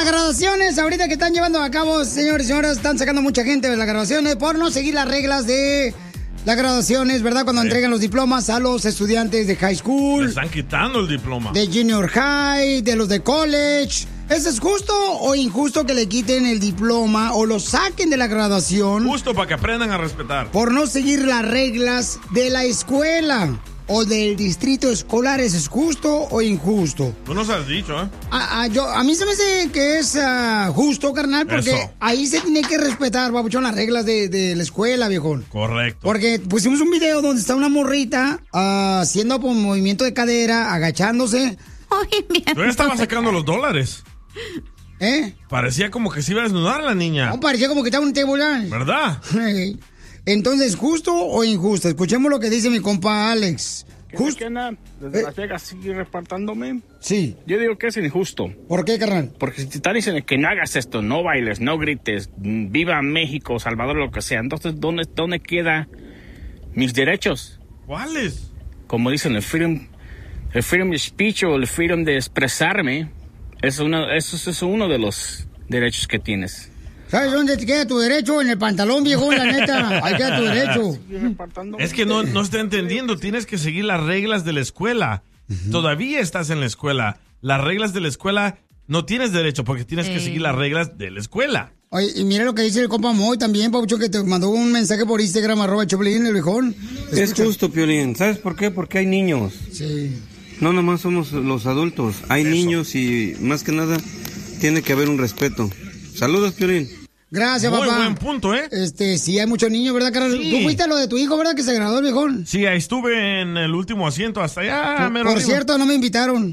graduaciones, ahorita que están llevando a cabo, señores y señoras, están sacando mucha gente de las graduaciones por no seguir las reglas de las graduaciones, ¿verdad? Cuando entregan los diplomas a los estudiantes de high school. Le están quitando el diploma. De junior high, de los de college. ¿Eso es justo o injusto que le quiten el diploma o lo saquen de la graduación? Justo para que aprendan a respetar. Por no seguir las reglas de la escuela o del distrito escolar. ¿Es justo o injusto? Tú nos has dicho, ¿eh? A mí se me hace que es justo, carnal, porque Eso. ahí se tiene que respetar, babuchón, las reglas de la escuela, viejón. Correcto. Porque pusimos un video donde está una morrita haciendo un movimiento de cadera, agachándose. Yo ya estaba sacando los dólares. ¿Eh? Parecía como que se iba a desnudar la niña. No, parecía como que estaba un table dance. ¿Verdad? Entonces, ¿justo o injusto? Escuchemos lo que dice mi compa Alex. ¿Justo? Desde Las Vegas sigue repartándome. Sí. Yo digo que es injusto. ¿Por qué, carnal? Porque si te están diciendo que no hagas esto, no bailes, no grites, viva México, Salvador, lo que sea, entonces, ¿dónde quedan mis derechos? ¿Cuáles? Como dicen, el freedom of speech o el freedom de expresarme, eso es uno de los derechos que tienes. ¿Sabes dónde te queda tu derecho? En el pantalón, viejo, la neta. Ahí queda tu derecho. Es que no está entendiendo. Tienes que seguir las reglas de la escuela. Todavía estás en la escuela. Las reglas de la escuela no tienes derecho porque tienes que seguir las reglas de la escuela. Oye, y mira lo que dice el compa Moy también, Paucho, que te mandó un mensaje por Instagram, @Choplin, el viejón. Es justo, Piolín. ¿Sabes por qué? Porque hay niños. Sí. No nomás somos los adultos. Hay niños y más que nada tiene que haber un respeto. Saludos, Piolín. Gracias, papá. Muy buen punto, ¿eh? Sí, hay muchos niños, ¿verdad, Carlos? Sí. Tú fuiste a lo de tu hijo, ¿verdad? Que se graduó el viejón. Sí, ahí estuve en el último asiento hasta allá. Por cierto, no me invitaron.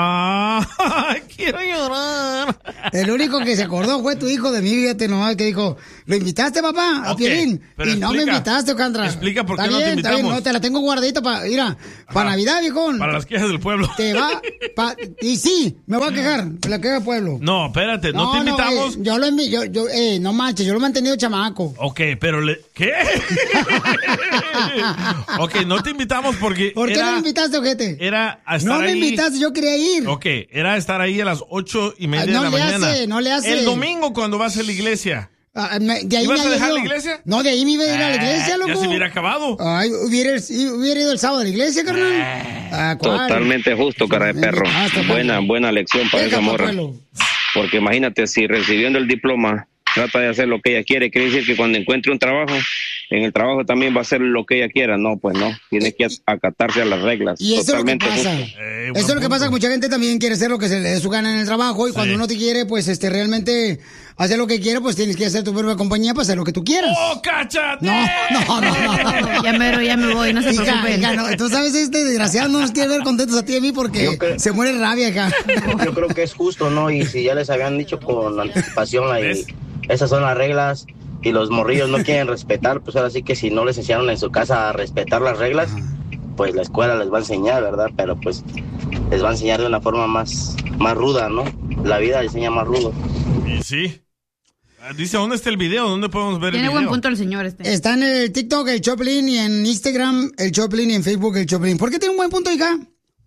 Quiero llorar. El único que se acordó fue tu hijo de mí, fíjate nomás, que dijo, ¿lo invitaste, papá, a Piolín? pero Y no me invitaste, Ocandra. Explica por qué Está no te bien, está bien, invitamos. no, te la tengo guardadita para Navidad, viejón. Para las quejas del pueblo. Te va, y sí, me voy a quejar, de la queja del pueblo. No, espérate, no te invitamos. No manches, yo lo he mantenido chamaco. Ok, pero ¿qué? Ok, no te invitamos porque ¿Por qué no me invitaste, ojete? Era a estar No me ahí. invitaste, yo quería ir. Ok, era estar ahí a las 8:30 de No la le mañana. hace, no le hace. El domingo cuando vas a la iglesia. De ahí ¿Ibas me a dejar ido. la iglesia? No, de ahí me iba a ir a la iglesia, loco. Ya se hubiera acabado. Ay, hubiera ido el sábado a la iglesia, carnal. ¿Cuál? Totalmente justo, cara de perro. Buena lección para esa morra. Porque imagínate, si recibiendo el diploma trata de hacer lo que ella quiere, quiere decir que cuando encuentre un trabajo, en el trabajo también va a hacer lo que ella quiera. No, pues no. Tiene que acatarse a las reglas. Y eso Totalmente es lo que pasa. justo. Eso es lo que pasa, que mucha gente también quiere hacer lo que se le dé su gana en el trabajo y cuando uno te quiere, pues realmente hacer lo que quiere, pues tienes que hacer tu propia compañía para hacer lo que tú quieras. ¡Oh, cáchate! No. Ya me voy, no se preocupen. No, tú sabes, desgraciado no nos quiere ver contentos a ti y a mí porque se muere de rabia acá. Yo creo que es justo, ¿no? Y si ya les habían dicho con anticipación ahí, esas son las reglas y los morrillos no quieren respetar, pues ahora sí que si no les enseñaron en su casa a respetar las reglas, pues la escuela les va a enseñar, ¿verdad? Pero pues les va a enseñar de una forma más ruda, ¿no? La vida les enseña más rudo. Y sí. Dice, ¿dónde está el video? ¿Dónde podemos ver el video? Tiene buen punto el señor Está en el TikTok el Choplin y en Instagram el Choplin y en Facebook el Choplin. ¿Por qué tiene un buen punto, hija?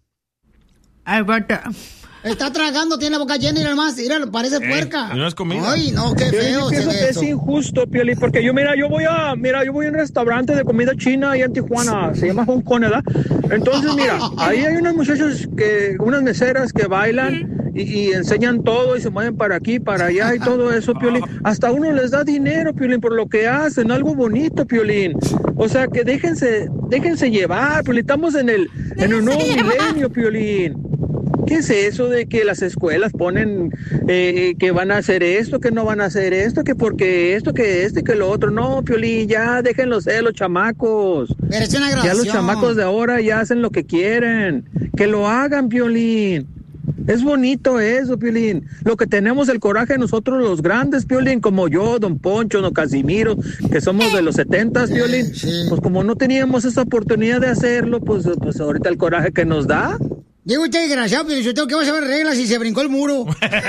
Alberta. Está tragando, tiene la boca llena y nada más, mira, parece puerca. ¿No es comida? Ay, no, qué feo. Yo pienso que es injusto, Pioli, porque yo voy a un restaurante de comida china ahí en Tijuana, se llama Hong Kong, ¿verdad? Entonces, mira, ahí hay unas muchachas unas meseras que bailan y enseñan todo y se mueven para aquí, para allá y todo eso, Piolín. Hasta uno les da dinero, Piolín, por lo que hacen, algo bonito, Piolín. O sea, que déjense llevar, Piolín. Estamos en un nuevo milenio, Piolín. ¿Qué es eso de que las escuelas ponen que van a hacer esto, que no van a hacer esto, que porque esto, que esto y que lo otro? No, Piolín, ya déjenlos ser los chamacos. Pero es una ya grabación. los chamacos de ahora ya hacen lo que quieren. Que lo hagan, Piolín. Es bonito eso, Piolín. Lo que tenemos el coraje nosotros los grandes, Piolín, como yo, Don Poncho, Don Casimiro, que somos de los 70s, Piolín. Pues como no teníamos esa oportunidad de hacerlo, pues ahorita el coraje que nos da. Digo usted, desgraciado, pero yo tengo que saber reglas y se brincó el muro.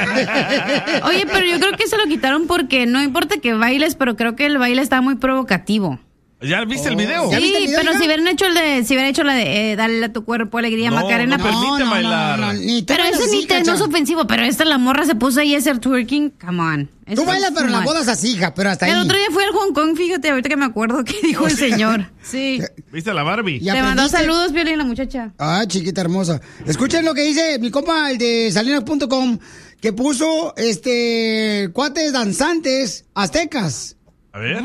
Oye, pero yo creo que se lo quitaron porque no importa que bailes, pero creo que el baile está muy provocativo. ¿Ya viste el video? Sí, pero si hubieran hecho la de Dale a tu cuerpo alegría, Macarena. No permite bailar. Pero ese no es ofensivo, pero la morra se puso ahí a hacer twerking. Come on. Tú bailas, pero en las bodas así, hija, pero hasta ahí. El otro día fui al Hong Kong, fíjate, ahorita que me acuerdo que dijo el señor. Sí. ¿Viste a la Barbie? Te mandó saludos, Piolín, la muchacha. Ah, chiquita hermosa. Escuchen lo que dice mi compa, el de Salinas.com, que puso, cuates danzantes aztecas. A ver.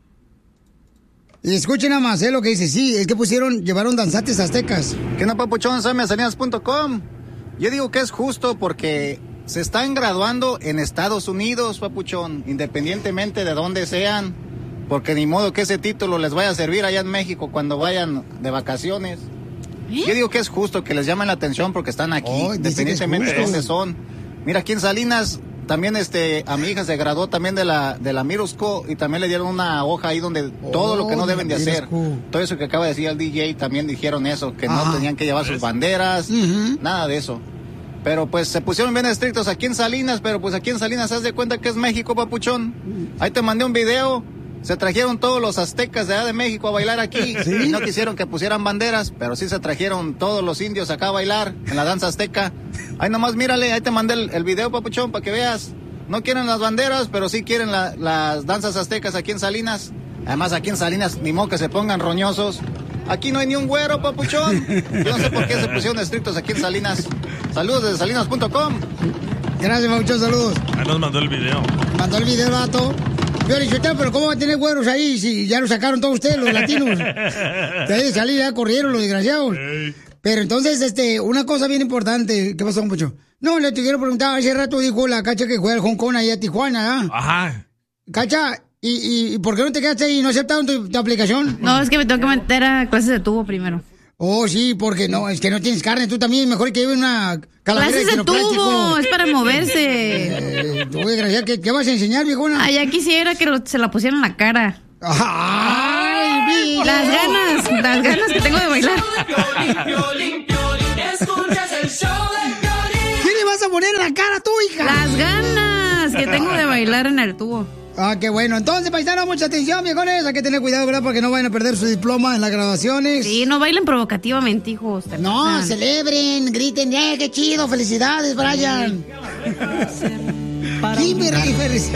Y escuchen nada más, lo que dice. Sí, es que llevaron danzantes aztecas. ¿Qué no, papuchón? Soy Salinas.com. Yo digo que es justo porque se están graduando en Estados Unidos, papuchón, independientemente de dónde sean, porque ni modo que ese título les vaya a servir allá en México cuando vayan de vacaciones. Yo digo que es justo que les llamen la atención porque están aquí, independientemente de dónde son. Mira, aquí en Salinas también a mi hija se graduó también de la middle school y también le dieron una hoja ahí donde todo lo que no deben de hacer. Todo eso que acaba de decir el DJ también dijeron eso, que no tenían que llevar sus banderas, nada de eso. Pero pues se pusieron bien estrictos aquí en Salinas, pero pues aquí en Salinas haz de cuenta que es México, papuchón. Ahí te mandé un video, se trajeron todos los aztecas de allá de México a bailar aquí. ¿Sí? Y no quisieron que pusieran banderas, pero sí se trajeron todos los indios acá a bailar en la danza azteca. Ahí nomás mírale, ahí te mandé el video, papuchón, para que veas. No quieren las banderas, pero sí quieren las danzas aztecas aquí en Salinas. Además aquí en Salinas ni modo que se pongan roñosos. Aquí no hay ni un güero, papuchón. Yo no sé por qué se pusieron estrictos aquí en Salinas. Saludos desde Salinas.com. Gracias, muchos saludos. Ahí nos mandó el video. Mandó el video, vato. Pero ¿cómo va a tener güeros ahí si ya lo sacaron todos ustedes, los latinos? De ahí de salir, ya corrieron los desgraciados. Pero entonces, una cosa bien importante. ¿Qué pasó, Poncho? No, le te quiero preguntar. Hace rato dijo la Cacha que juega al Hong Kong allá a Tijuana, ¿ah? Ajá. Cacha, ¿y por qué no te quedaste ahí y no aceptaron tu aplicación? No, es que me tengo que meter a clases de tubo primero. Oh, sí, porque no, es que no tienes carne. Tú también, mejor que lleve una calavera de quiropráctico. Clases de tubo, es para moverse. ¿Qué vas a enseñar, viejona? Ya quisiera que se la pusieran en la cara. ¡Ay, las ganas que tengo de bailar. ¿Qué le vas a poner en la cara a tu hija? Las ganas que tengo de bailar en el tubo. Ah, qué bueno. Entonces, paisanos, mucha atención, viejones. Hay que tener cuidado, ¿verdad? Porque no vayan a perder su diploma en las graduaciones. Sí, no bailen provocativamente, hijos. No, celebren, griten. ¡Qué chido! ¡Felicidades, Brian! Kimberly, felicidades.